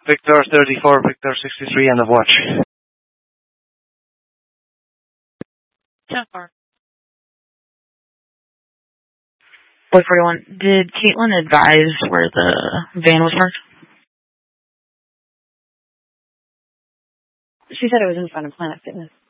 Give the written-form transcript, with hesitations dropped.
Victor 34, Victor 63, end of watch. 10-4. Boy 41, did Caitlin advise where the van was parked? She said it was in front of Planet Fitness.